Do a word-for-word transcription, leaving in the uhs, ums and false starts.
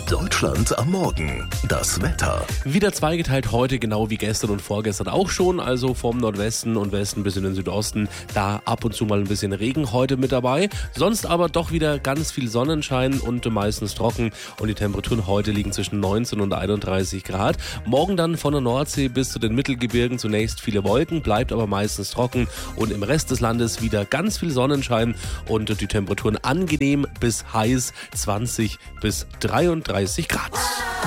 Deutschland am Morgen. Das Wetter. Wieder zweigeteilt heute, genau wie gestern und vorgestern auch schon. Also vom Nordwesten und Westen bis in den Südosten. Da ab und zu mal ein bisschen Regen heute mit dabei. Sonst aber doch wieder ganz viel Sonnenschein und meistens trocken. Und die Temperaturen heute liegen zwischen neunzehn und einunddreißig Grad. Morgen dann von der Nordsee bis zu den Mittelgebirgen zunächst viele Wolken, bleibt aber meistens trocken. Und im Rest des Landes wieder ganz viel Sonnenschein und die Temperaturen angenehm bis heiß, zwanzig bis dreiunddreißig Grad.